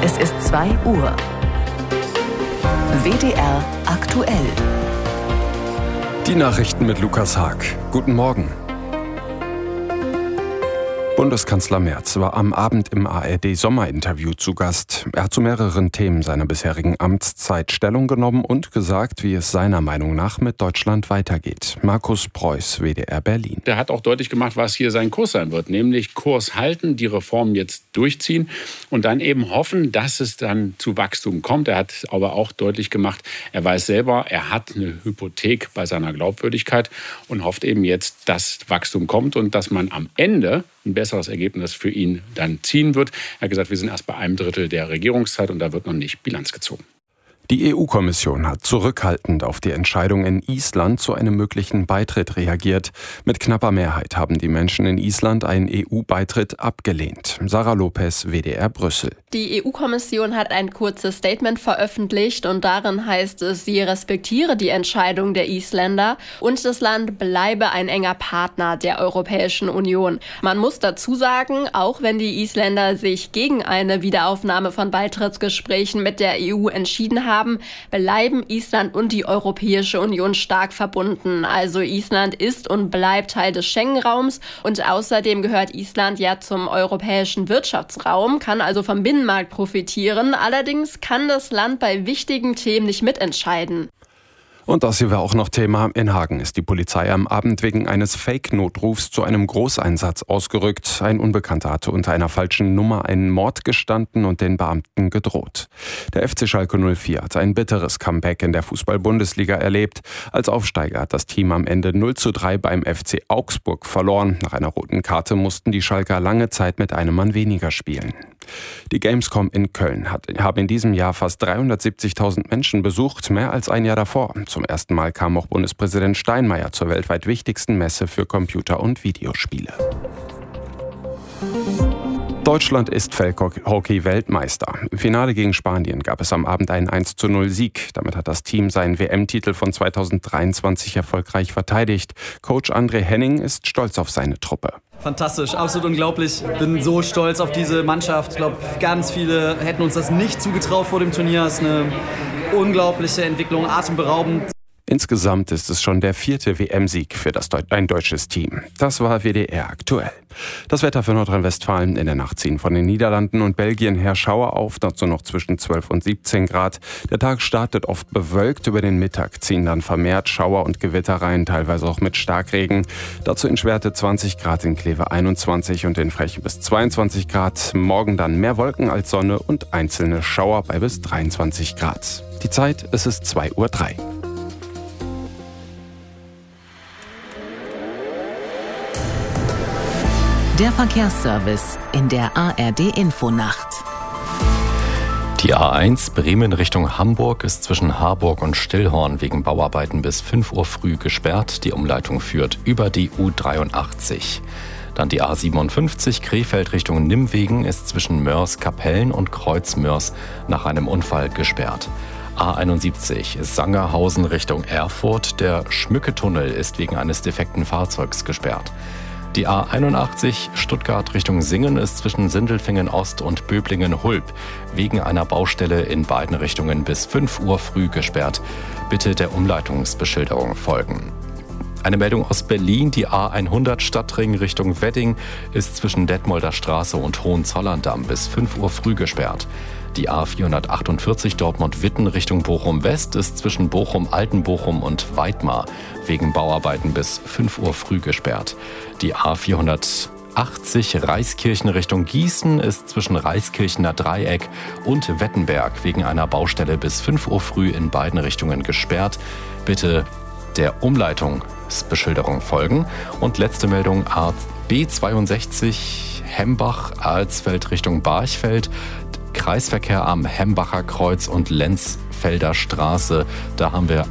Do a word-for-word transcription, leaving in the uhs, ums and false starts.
Es ist zwei Uhr. W D R aktuell. Die Nachrichten mit Lukas Haag. Guten Morgen. Bundeskanzler Merz war am Abend im A R D-Sommerinterview zu Gast. Er hat zu mehreren Themen seiner bisherigen Amtszeit Stellung genommen und gesagt, wie es seiner Meinung nach mit Deutschland weitergeht. Markus Preuß, W D R Berlin. Der hat auch deutlich gemacht, was hier sein Kurs sein wird, nämlich Kurs halten, die Reformen jetzt durchziehen und dann eben hoffen, dass es dann zu Wachstum kommt. Er hat aber auch deutlich gemacht, er weiß selber, er hat eine Hypothek bei seiner Glaubwürdigkeit und hofft eben jetzt, dass Wachstum kommt und dass man am Ende ein besseres Ergebnis für ihn dann ziehen wird. Er hat gesagt, wir sind erst bei einem Drittel der Regierungszeit und da wird noch nicht Bilanz gezogen. Die E U-Kommission hat zurückhaltend auf die Entscheidung in Island zu einem möglichen Beitritt reagiert. Mit knapper Mehrheit haben die Menschen in Island einen E U-Beitritt abgelehnt. Sarah Lopez, W D R Brüssel. Die E U-Kommission hat ein kurzes Statement veröffentlicht und darin heißt es, sie respektiere die Entscheidung der Isländer und das Land bleibe ein enger Partner der Europäischen Union. Man muss dazu sagen, auch wenn die Isländer sich gegen eine Wiederaufnahme von Beitrittsgesprächen mit der E U entschieden haben, haben, bleiben Island und die Europäische Union stark verbunden. Also Island ist und bleibt Teil des Schengen-Raums und außerdem gehört Island ja zum europäischen Wirtschaftsraum, kann also vom Binnenmarkt profitieren. Allerdings kann das Land bei wichtigen Themen nicht mitentscheiden. Und das hier war auch noch Thema. In Hagen ist die Polizei am Abend wegen eines Fake-Notrufs zu einem Großeinsatz ausgerückt. Ein Unbekannter hatte unter einer falschen Nummer einen Mord gestanden und den Beamten gedroht. Der F C Schalke null vier hat ein bitteres Comeback in der Fußball-Bundesliga erlebt. Als Aufsteiger hat das Team am Ende null zu drei beim F C Augsburg verloren. Nach einer roten Karte mussten die Schalker lange Zeit mit einem Mann weniger spielen. Die Gamescom in Köln hat, haben in diesem Jahr fast dreihundertsiebzigtausend Menschen besucht, mehr als ein Jahr davor. Zum ersten Mal kam auch Bundespräsident Steinmeier zur weltweit wichtigsten Messe für Computer- und Videospiele. Deutschland ist Feldhockey-Weltmeister. Im Finale gegen Spanien gab es am Abend einen eins zu null Sieg. Damit hat das Team seinen W M-Titel von zweitausenddreiundzwanzig erfolgreich verteidigt. Coach André Henning ist stolz auf seine Truppe. Fantastisch, absolut unglaublich. Bin so stolz auf diese Mannschaft. Ich glaube, ganz viele hätten uns das nicht zugetraut vor dem Turnier. Es ist eine unglaubliche Entwicklung, atemberaubend. Insgesamt ist es schon der vierte W M-Sieg für das Deu- ein deutsches Team. Das war W D R aktuell. Das Wetter für Nordrhein-Westfalen: in der Nacht ziehen von den Niederlanden und Belgien her Schauer auf, dazu noch zwischen zwölf und siebzehn Grad. Der Tag startet oft bewölkt, über den Mittag ziehen dann vermehrt Schauer und Gewitter rein, teilweise auch mit Starkregen. Dazu in Schwerte zwanzig Grad, in Kleve einundzwanzig und in Freche bis zweiundzwanzig Grad. Morgen dann mehr Wolken als Sonne und einzelne Schauer bei bis dreiundzwanzig Grad. Die Zeit, es ist zwei Uhr drei. Der Verkehrsservice in der A R D-Infonacht. Die A eins Bremen Richtung Hamburg ist zwischen Harburg und Stillhorn wegen Bauarbeiten bis fünf Uhr früh gesperrt. Die Umleitung führt über die U dreiundachtzig. Dann die A siebenundfünfzig Krefeld Richtung Nimwegen ist zwischen Mörs-Kapellen und Kreuz-Mörs nach einem Unfall gesperrt. A einundsiebzig Sangerhausen Richtung Erfurt. Der Schmücke-Tunnel ist wegen eines defekten Fahrzeugs gesperrt. Die A einundachtzig Stuttgart Richtung Singen ist zwischen Sindelfingen Ost und Böblingen-Hulb wegen einer Baustelle in beiden Richtungen bis fünf Uhr früh gesperrt. Bitte der Umleitungsbeschilderung folgen. Eine Meldung aus Berlin: Die A hundert Stadtring Richtung Wedding ist zwischen Detmolder Straße und Hohenzollern-Damm bis fünf Uhr früh gesperrt. Die A vierhundertachtundvierzig Dortmund-Witten Richtung Bochum-West ist zwischen Bochum-Altenbochum und Weidmar wegen Bauarbeiten bis fünf Uhr früh gesperrt. Die A vierhundertachtzig Reiskirchen Richtung Gießen ist zwischen Reiskirchener Dreieck und Wettenberg wegen einer Baustelle bis fünf Uhr früh in beiden Richtungen gesperrt. Bitte der Umleitungsbeschilderung folgen. Und letzte Meldung: A B zweiundsechzig Hembach-Alsfeld Richtung Barchfeld. Kreisverkehr am Hembacher Kreuz und Lenzfelder Straße. Da haben wir